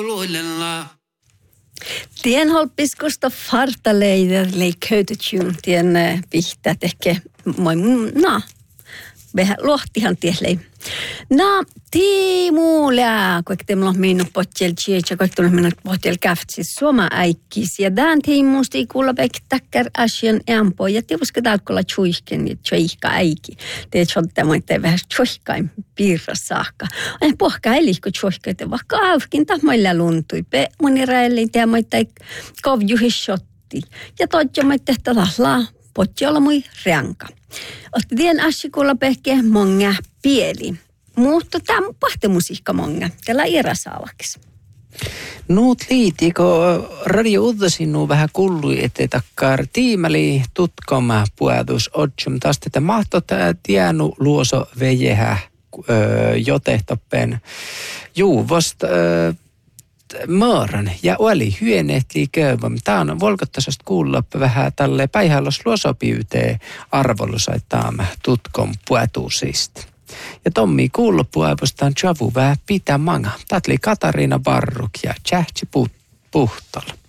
Tien holpiskusta fartaleider leiköytytjun tien pihtää tehke moi vähän lohtihan tielei. Tiimuulää, kun te mulla minun potjel chicha, kun te minun potjel käftsis suoma äikkis. Ja tämän tiimuusta ei kuulla päkkitäkkär asian ämpö. Ja tiivuska talkolla tjuihken ja tjuihka äiki. Te tjolta moitte vähän tjuihkain piirras saakka. Ja pohka ei liikko tjuihkaita, vaikka aavkin tahmoilla luntui. Moni räällein te moitte kovjuhissotti. Ja todja moitte tällä potjolla mui reanka. Otti tien asikulla pehkeä monga pieli. Mutta tämä on pahtimusiikka monga. Tällä iärasaavaksi. Nuut liitiko radio uudesinu vähän kullui, ettei takkar tiimäli tutkoma puetus otsum. Taas tätä mahtot tienu luoso vejehä jotehtoppen juuvosta möörän ja oli hyönehti köyväm. Tämä on volkottasesta kuulla vähän tälle päihällos luosopiyteen arvolusaitaama tutkon puetusista. Ja Tommi kuullopuaivostaan Javu vähän pitää manga. Tatli Katariina Barruk ja Tsähtsi Puhtala.